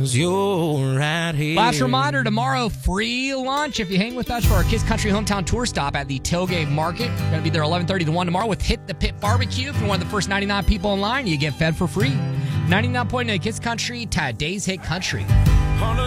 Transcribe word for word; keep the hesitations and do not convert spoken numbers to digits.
'cause you're right here. Last reminder, tomorrow, free lunch if you hang with us for our Kiss Country Hometown Tour stop at the Tailgate Market. We're going to be there eleven thirty to one tomorrow with Hit the Pit Barbecue. If you're one of the first ninety-nine people in line, you get fed for free. ninety-nine point nine Kiss Country, today's Hit Country.